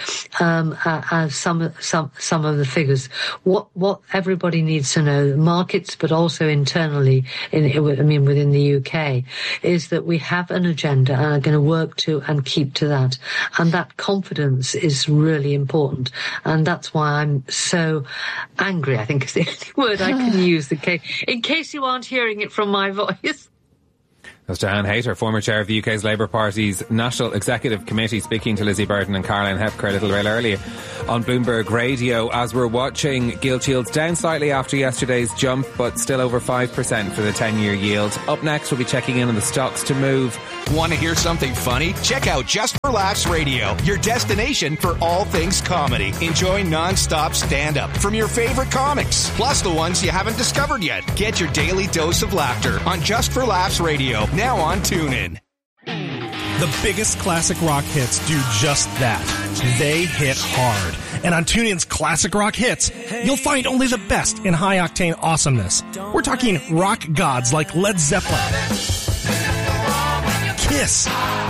as some of the figures. What everybody needs to know, markets, but also internally, within the UK, is that we have an agenda and are going to work to and keep to that. And that confidence is really important. And that's why I'm so angry, I think is the only word I can use in case you aren't hearing it from my voice. That's Diane Hayter, former chair of the UK's Labour Party's National Executive Committee, speaking to Lizzie Burton and Caroline Hepker a little while earlier on Bloomberg Radio, as we're watching gilt yields down slightly after yesterday's jump, but still over 5% for the 10-year yield. Up next, we'll be checking in on the stocks to move. Want to hear something funny? Check out Just for Laughs Radio, your destination for all things comedy. Enjoy non-stop stand-up from your favorite comics, plus the ones you haven't discovered yet. Get your daily dose of laughter on Just for Laughs Radio, now on TuneIn. The biggest classic rock hits do just that. They hit hard. And on TuneIn's Classic Rock Hits, you'll find only the best in high-octane awesomeness. We're talking rock gods like Led Zeppelin, Kiss,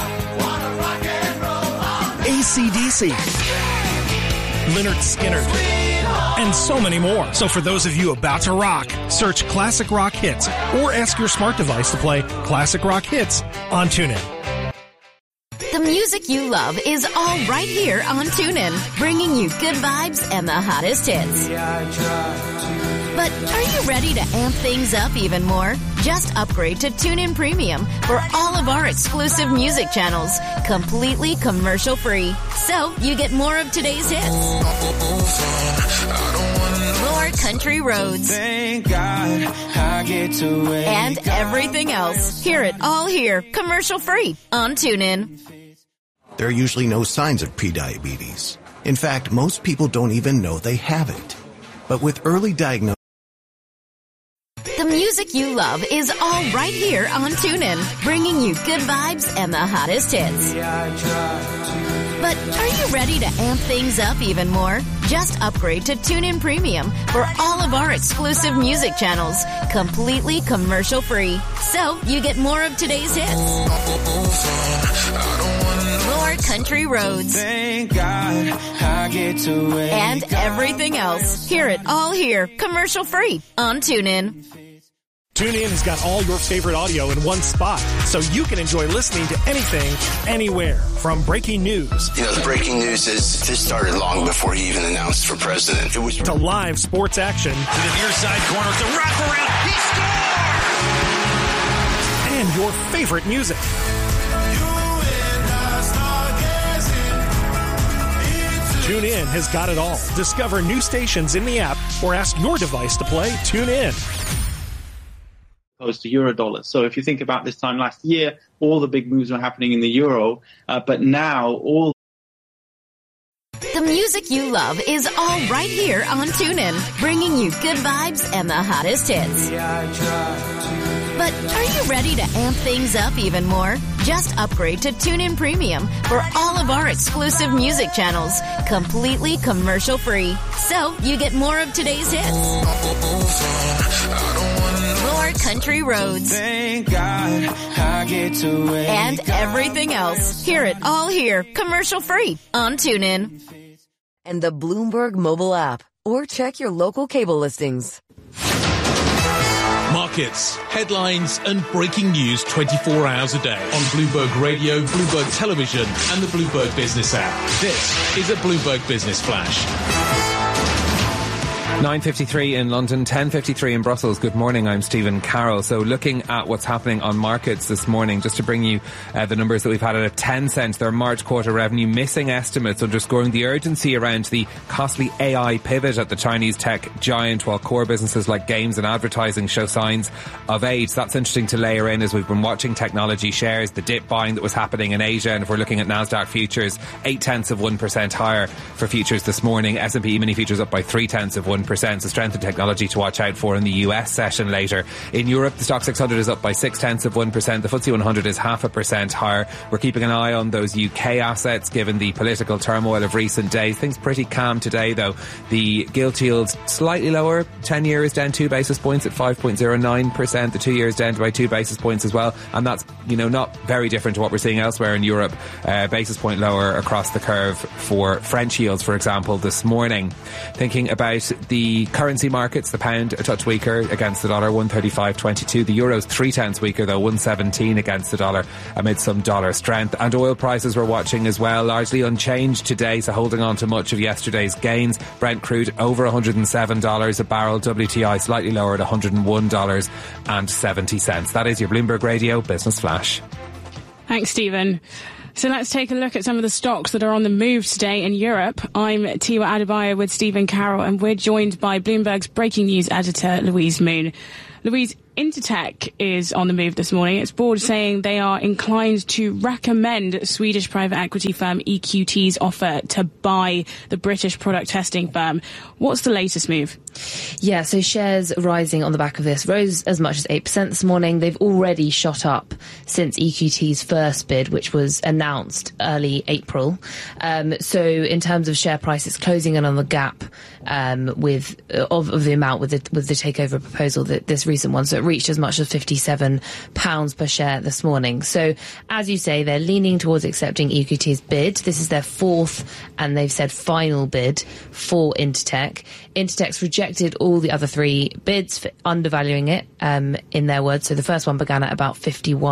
AC/DC, Lynyrd Skynyrd, and so many more. So for those of you about to rock, search Classic Rock Hits or ask your smart device to play Classic Rock Hits on TuneIn. The music you love is all right here on TuneIn, bringing you good vibes and the hottest hits. But are you ready to amp things up even more? Just upgrade to TuneIn Premium for all of our exclusive music channels, completely commercial-free. So you get more of today's hits, more country roads, and everything else. Hear it all here, commercial-free on TuneIn. There are usually no signs of prediabetes. In fact, most people don't even know they have it. But with early diagnosis... The music you love is all right here on TuneIn, bringing you good vibes and the hottest hits. But are you ready to amp things up even more? Just upgrade to TuneIn Premium for all of our exclusive music channels, completely commercial-free. So you get more of today's hits, more country roads, and everything else. Hear it all here, commercial-free on TuneIn. TuneIn has got all your favorite audio in one spot, so you can enjoy listening to anything, anywhere. From breaking news. You know, the breaking news is this started long before he even announced for president. It was to live sports action. To the near side corner, the wraparound. He scored! And your favorite music. TuneIn has got it all. Discover new stations in the app or ask your device to play TuneIn. Opposed to Eurodollar. So if you think about this time last year, all the big moves were happening in the euro, but now all... The music you love is all right here on TuneIn, bringing you good vibes and the hottest hits. But are you ready to amp things up even more? Just upgrade to TuneIn Premium for all of our exclusive music channels, completely commercial-free. So you get more of today's hits, more country roads, and everything else. Hear it all here, commercial-free on TuneIn. And the Bloomberg mobile app, or check your local cable listings. Markets, headlines and breaking news 24 hours a day on Bloomberg Radio, Bloomberg Television and the Bloomberg Business app. This is a Bloomberg Business Flash. 9:53 in London, 10:53 in Brussels. Good morning, I'm Stephen Carroll. So looking at what's happening on markets this morning, just to bring you the numbers that we've had at Tencent, their March quarter revenue missing estimates, underscoring the urgency around the costly AI pivot at the Chinese tech giant, while core businesses like games and advertising show signs of age. So that's interesting to layer in as we've been watching technology shares, the dip buying that was happening in Asia, and if we're looking at Nasdaq futures, 0.8% higher for futures this morning. S&P mini futures up by 0.3%. So strength in technology to watch out for in the US session later. In Europe, the Stock 600 is up by 0.6%. The FTSE 100 is 0.5% higher. We're keeping an eye on those UK assets given the political turmoil of recent days. Things pretty calm today though. The gilt yield slightly lower. 10 years down 2 basis points at 5.09%. The 2 years down by 2 basis points as well. And that's, not very different to what we're seeing elsewhere in Europe. Basis point lower across the curve for French yields, for example, this morning. Thinking about the currency markets, the pound a touch weaker against the dollar, 135.22. The euro's 0.3 weaker though, 117 against the dollar amid some dollar strength. And oil prices we're watching as well, largely unchanged today, so holding on to much of yesterday's gains. Brent crude over $107 a barrel. WTI slightly lower at $101.70. That is your Bloomberg Radio Business Flash. Thanks, Stephen. So let's take a look at some of the stocks that are on the move today in Europe. I'm Tiwa Adebayo with Stephen Carroll, and we're joined by Bloomberg's breaking news editor, Louise Moon. Louise, Intertek is on the move this morning. Its board saying they are inclined to recommend Swedish private equity firm EQT's offer to buy the British product testing firm. What's the latest move? Yeah, so shares rising on the back of this rose as much as 8% this morning. They've already shot up since EQT's first bid, which was announced early April. So in terms of share price, it's closing in on the gap with the amount with the takeover proposal, that this recent one. So it reached as much as £57 per share this morning. So as you say, they're leaning towards accepting EQT's bid. This is their fourth and they've said final bid for Intertek. Intertek's rejected all the other three bids for undervaluing it, in their words. So the first one began at about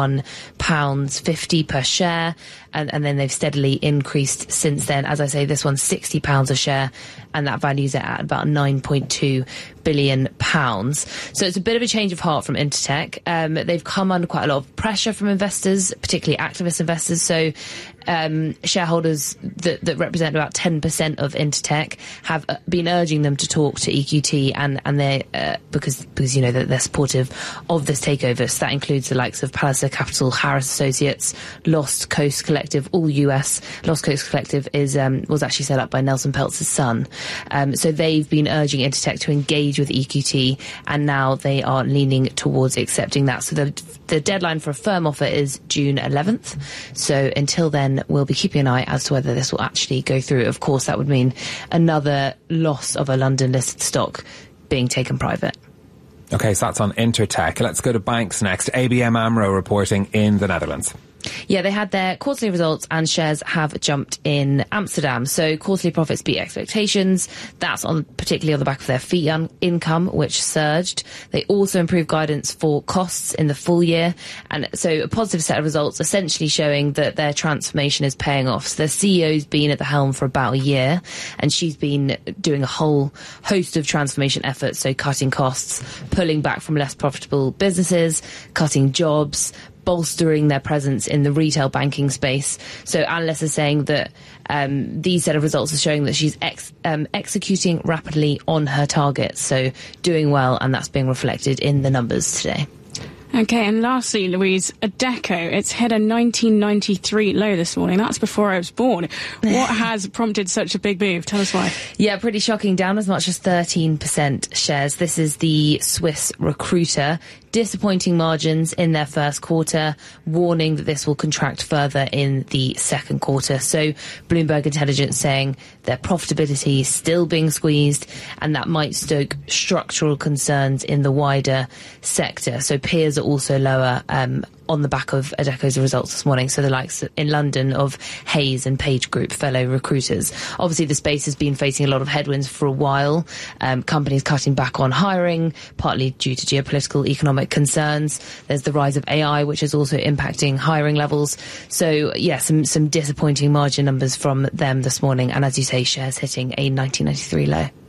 £51.50 per share, and then they've steadily increased since then. As I say, this one's £60 a share, and that values it at about £9.2 billion. So it's a bit of a change of heart from Intertek. They've come under quite a lot of pressure from investors, particularly activist investors. So shareholders that represent about 10% of Intertek have been urging them to talk to EQT, and they because that they're supportive of this takeover. So that includes the likes of Palliser Capital, Harris Associates, Lost Coast Collective, all US. Lost Coast Collective was actually set up by Nelson Peltz's son. So they've been urging Intertek to engage with EQT, and now they are leaning towards accepting that. So the deadline for a firm offer is June 11th. So until then, we'll be keeping an eye as to whether this will actually go through. Of course, that would mean another loss of a London-listed stock being taken private. Okay, so that's on Intertek. Let's go to banks next. ABN AMRO reporting in the Netherlands. Yeah, they had their quarterly results and shares have jumped in Amsterdam. So quarterly profits beat expectations. That's particularly on the back of their fee income, which surged. They also improved guidance for costs in the full year. And so a positive set of results, essentially showing that their transformation is paying off. So their CEO's been at the helm for about a year, and she's been doing a whole host of transformation efforts. So cutting costs, pulling back from less profitable businesses, cutting jobs, bolstering their presence in the retail banking space. So analysts are saying that these set of results are showing that she's executing rapidly on her targets, so doing well, and that's being reflected in the numbers today. Okay, and lastly, Louise, Adecco, it's hit a 1993 low this morning. That's before I was born. What has prompted such a big move? Tell us why. Yeah, pretty shocking. Down as much as 13% shares. This is the Swiss recruiter. Disappointing margins in their first quarter, warning that this will contract further in the second quarter. So Bloomberg Intelligence saying their profitability is still being squeezed, and that might stoke structural concerns in the wider sector. So peers are also lower on the back of Adecco's results this morning. So the likes in London of Hayes and Page Group, fellow recruiters. Obviously, the space has been facing a lot of headwinds for a while. Companies cutting back on hiring, partly due to geopolitical economic concerns. There's the rise of AI, which is also impacting hiring levels. So, yeah, some disappointing margin numbers from them this morning. And as you say, shares hitting a 1993 low.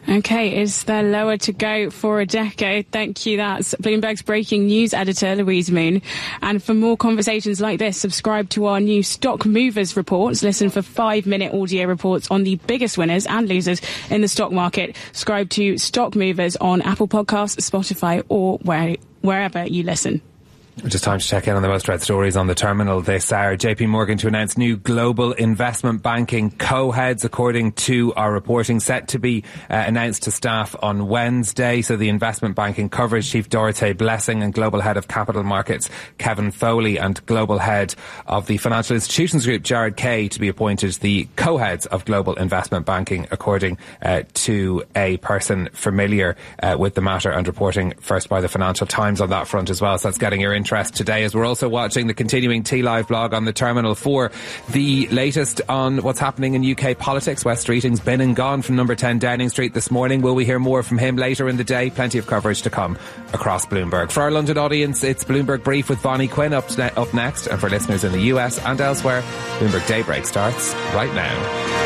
Okay, is there lower to go for a decade? Thank you. That's Bloomberg's breaking news editor, Louise Moon. And for more conversations like this, subscribe to our new Stock Movers reports. Listen for 5-minute audio reports on the biggest winners and losers in the stock market. Subscribe to Stock Movers on Apple Podcasts, Spotify, or wherever you listen. Just time to check in on the most read stories on the terminal this hour. JP Morgan to announce new global investment banking co-heads, according to our reporting, set to be announced to staff on Wednesday. So the investment banking coverage chief Dorothee Blessing and global head of capital markets Kevin Foley and global head of the financial institutions group Jared Kay to be appointed the co-heads of global investment banking, according to a person familiar with the matter and reporting first by the Financial Times on that front as well. So that's getting your interest today, as we're also watching the continuing T-Live blog on the terminal for the latest on what's happening in UK politics. Wes Streeting's been and gone from number 10 Downing Street this morning. Will we hear more from him later in the day? Plenty of coverage to come across Bloomberg. For our London audience, it's Bloomberg Brief with Bonnie Quinn up next. And for listeners in the US and elsewhere, Bloomberg Daybreak starts right now.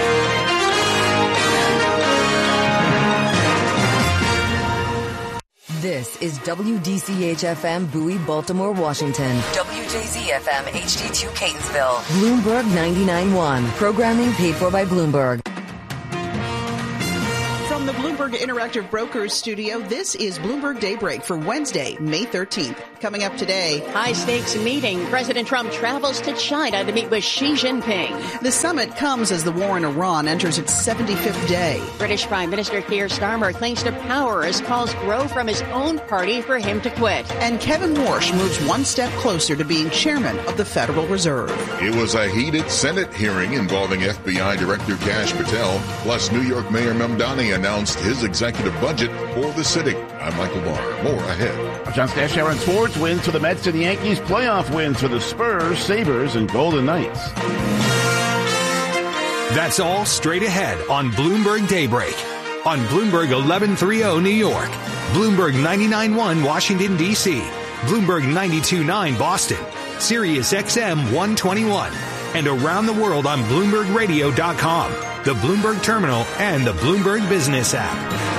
This is WDCH-FM Bowie, Baltimore, Washington. WJZ-FM HD2 Catonsville. Bloomberg 99.1. Programming paid for by Bloomberg. From the Bloomberg Interactive Brokers studio, this is Bloomberg Daybreak for Wednesday, May 13th. Coming up today, high-stakes meeting. President Trump travels to China to meet with Xi Jinping. The summit comes as the war in Iran enters its 75th day. British Prime Minister Keir Starmer clings to power as calls grow from his own party for him to quit. And Kevin Warsh moves one step closer to being chairman of the Federal Reserve. It was a heated Senate hearing involving FBI Director Kash Patel, plus New York Mayor Mamdani announced his executive budget for the city. I'm Michael Barr. More ahead. John Stash, Aaron Sports wins for the Mets and the Yankees. Playoff wins for the Spurs, Sabres, and Golden Knights. That's all straight ahead on Bloomberg Daybreak. On Bloomberg 1130 New York, Bloomberg 99.1 Washington, D.C., Bloomberg 92.9 Boston, Sirius XM 121, and around the world on BloombergRadio.com, the Bloomberg Terminal, and the Bloomberg Business app.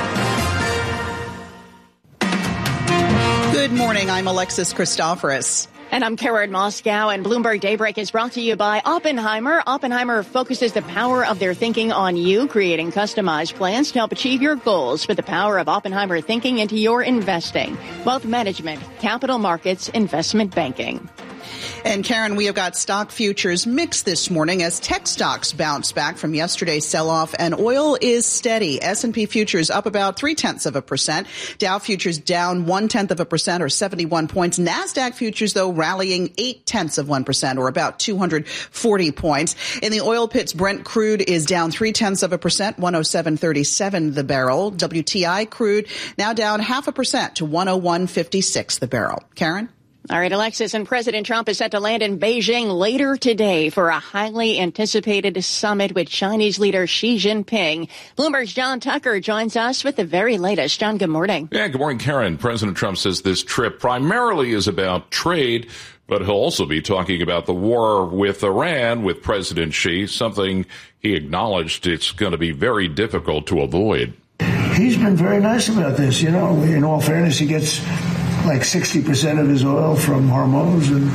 Good morning. I'm Alexis Christoforous. And I'm Karen Moscow, and Bloomberg Daybreak is brought to you by Oppenheimer. Oppenheimer focuses the power of their thinking on you, creating customized plans to help achieve your goals. Put the power of Oppenheimer thinking into your investing, wealth management, capital markets, investment banking. And Karen, we have got stock futures mixed this morning as tech stocks bounce back from yesterday's sell-off, and oil is steady. S&P futures up about 0.3%. Dow futures down 0.1% or 71 points. NASDAQ futures, though, rallying 0.8% or about 240 points. In the oil pits, Brent crude is down 0.3%, 107.37 the barrel. WTI crude now down 0.5% to 101.56 the barrel. Karen? All right, Alexis, and President Trump is set to land in Beijing later today for a highly anticipated summit with Chinese leader Xi Jinping. Bloomberg's John Tucker joins us with the very latest. John, good morning. Yeah, good morning, Karen. President Trump says this trip primarily is about trade, but he'll also be talking about the war with Iran with President Xi, something he acknowledged it's going to be very difficult to avoid. He's been very nice about this. You know, in all fairness, he gets like 60% of his oil from Hormuz, and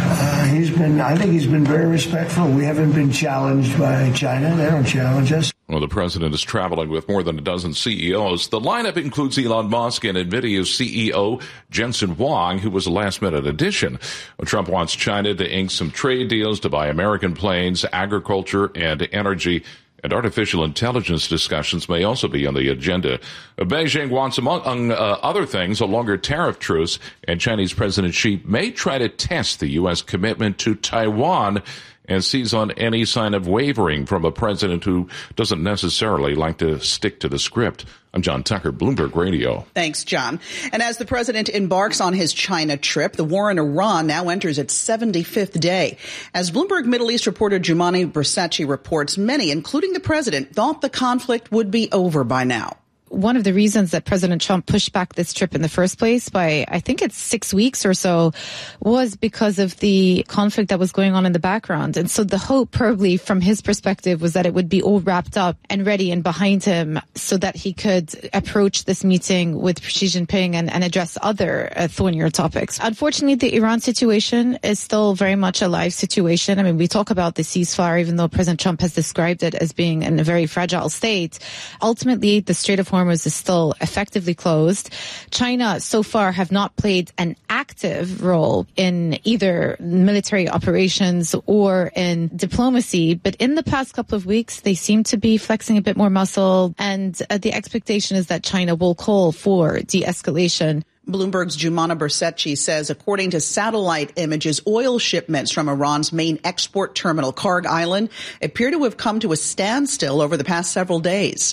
I think he's been very respectful. We haven't been challenged by China. They don't challenge us. Well, the president is traveling with more than a dozen CEOs. The lineup includes Elon Musk and NVIDIA's CEO Jensen Huang, who was a last-minute addition. Trump wants China to ink some trade deals to buy American planes, agriculture, and energy. And artificial intelligence discussions may also be on the agenda. Beijing wants, among other things, a longer tariff truce, and Chinese President Xi may try to test the U.S. commitment to Taiwan and seize on any sign of wavering from a president who doesn't necessarily like to stick to the script. I'm John Tucker, Bloomberg Radio. Thanks, John. And as the president embarks on his China trip, the war in Iran now enters its 75th day. As Bloomberg Middle East reporter Jumani Bersachi reports, many, including the president, thought the conflict would be over by now. one of the reasons that President Trump pushed back this trip in the first place by, I think it's 6 weeks or so, was because of the conflict that was going on in the background. And so the hope probably from his perspective was that it would be all wrapped up and ready and behind him so that he could approach this meeting with Xi Jinping and address other thornier topics. Unfortunately, the Iran situation is still very much a live situation. I mean, we talk about the ceasefire, even though President Trump has described it as being in a very fragile state. Ultimately, the Strait of Hormuz is still effectively closed. China so far have not played an active role in either military operations or in diplomacy, but in the past couple of weeks, they seem to be flexing a bit more muscle, and the expectation is that China will call for de-escalation. Bloomberg's Jumana Bersetchi says, according to satellite images, oil shipments from Iran's main export terminal, Karg Island, appear to have come to a standstill over the past several days.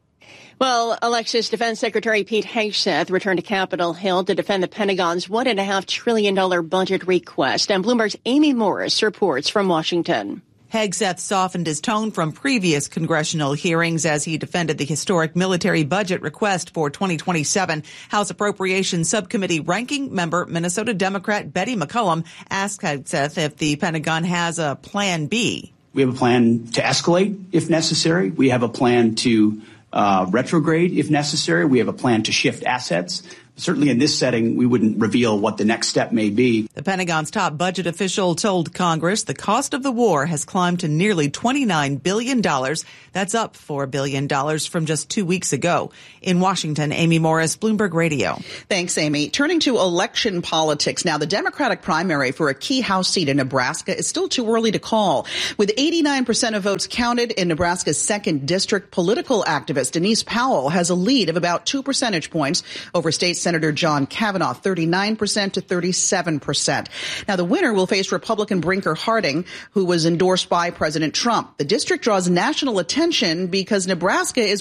Well, Alexis, Defense Secretary Pete Hegseth returned to Capitol Hill to defend the Pentagon's $1.5 trillion budget request. And Bloomberg's Amy Morris reports from Washington. Hegseth softened his tone from previous congressional hearings as he defended the historic military budget request for 2027. House Appropriations Subcommittee ranking member Minnesota Democrat Betty McCollum asked Hegseth if the Pentagon has a plan B. We have a plan to escalate if necessary. We have a plan to retrograde if necessary. We have a plan to shift assets. Certainly in this setting, we wouldn't reveal what the next step may be. The Pentagon's top budget official told Congress the cost of the war has climbed to nearly $29 billion. That's up $4 billion from just 2 weeks ago. In Washington, Amy Morris, Bloomberg Radio. Thanks, Amy. Turning to election politics now, the Democratic primary for a key House seat in Nebraska is still too early to call. With 89% of votes counted in Nebraska's 2nd District, political activist Denise Powell has a lead of about 2 percentage points over State Senator John Kavanaugh, 39% to 37%. Now, the winner will face Republican Brinker Harding, who was endorsed by President Trump. The district draws national attention because Nebraska is